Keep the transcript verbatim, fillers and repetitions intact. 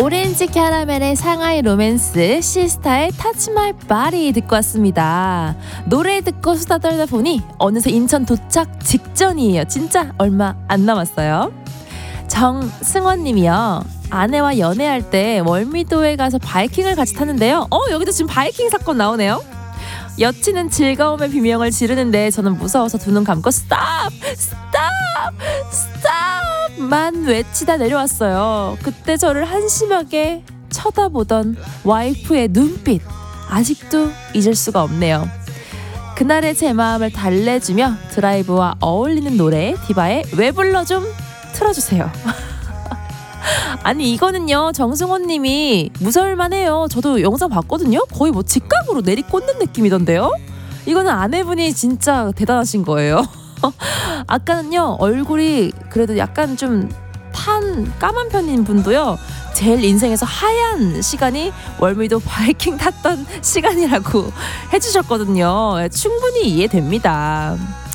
오렌지 캐러멜의 상하이 로맨스, 시스타의 터치 마이 바디 듣고 왔습니다. 노래 듣고 수다 떨다 보니 어느새 인천 도착 직전이에요. 진짜 얼마 안 남았어요. 정승원님이요. 아내와 연애할 때 월미도에 가서 바이킹을 같이 탔는데요. 어 여기도 지금 바이킹 사건 나오네요. 여친은 즐거움의 비명을 지르는데 저는 무서워서 두 눈 감고 스톱! 스톱! 스톱만 외치다 내려왔어요. 그때 저를 한심하게 쳐다보던 와이프의 눈빛 아직도 잊을 수가 없네요. 그날의 제 마음을 달래주며 드라이브와 어울리는 노래 디바의 왜 불러 좀 틀어주세요. 아니 이거는요 정승원님이 무서울만해요. 저도 영상 봤거든요. 거의 뭐 직각으로 내리꽂는 느낌이던데요. 이거는 아내분이 진짜 대단하신 거예요. 아까는요 얼굴이 그래도 약간 좀 탄 까만 편인 분도요 제일 인생에서 하얀 시간이 월미도 바이킹 탔던 시간이라고 해주셨거든요. 충분히 이해됩니다.